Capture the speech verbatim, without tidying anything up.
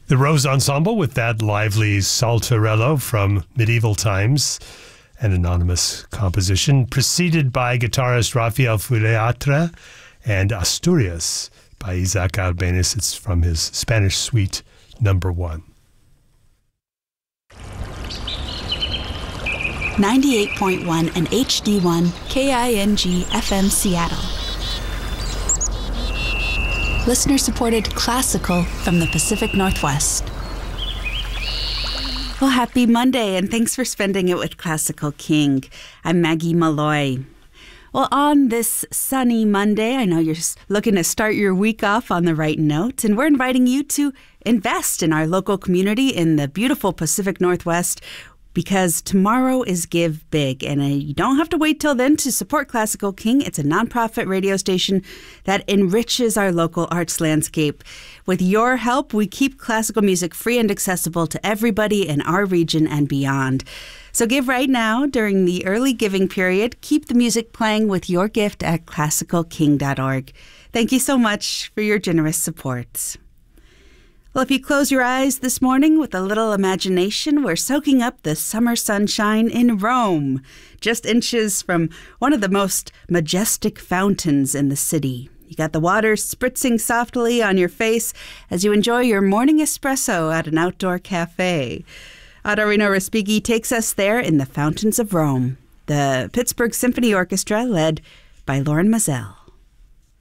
The Rose Ensemble with that lively saltarello from medieval times, an anonymous composition, preceded by guitarist Rafael Fureatra and Asturias by Isaac Albéniz. It's from his Spanish suite number one. ninety-eight point one and H D one K I N G F M Seattle. Listener-supported classical from the Pacific Northwest. Well, happy Monday, and thanks for spending it with Classical King. I'm Maggie Malloy. Well, on this sunny Monday, I know you're looking to start your week off on the right note, and we're inviting you to invest in our local community in the beautiful Pacific Northwest, because tomorrow is Give Big, and uh, you don't have to wait till then to support Classical King. It's a nonprofit radio station that enriches our local arts landscape. With your help, we keep classical music free and accessible to everybody in our region and beyond. So give right now during the early giving period. Keep the music playing with your gift at classical king dot org. Thank you so much for your generous support. Well, if you close your eyes this morning with a little imagination, we're soaking up the summer sunshine in Rome, just inches from one of the most majestic fountains in the city. You got the water spritzing softly on your face as you enjoy your morning espresso at an outdoor cafe. Adorino Respighi takes us there in the fountains of Rome, the Pittsburgh Symphony Orchestra led by Lauren Mazel.